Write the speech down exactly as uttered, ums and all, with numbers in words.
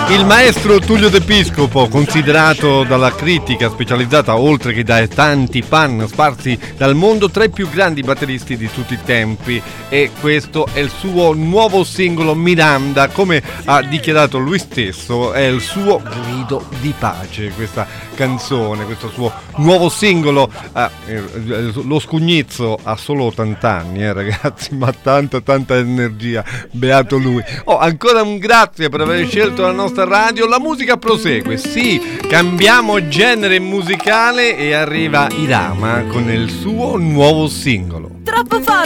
Il maestro Tullio De Piscopo, considerato dalla critica specializzata, oltre che dai tanti fan sparsi dal mondo, tra i più grandi batteristi di tutti i tempi, e questo è il suo nuovo singolo Miranda. Come ha dichiarato lui stesso, è il suo grido di pace, questa canzone, questo suo nuovo singolo. Ah, eh, lo scugnizzo ha solo ottanta anni, eh, ragazzi, ma tanta tanta energia, beato lui. Oh, ancora un grazie per aver scelto la nostra radio. La musica prosegue, sì, cambiamo genere musicale e arriva Irama con il suo nuovo singolo. Troppo forte!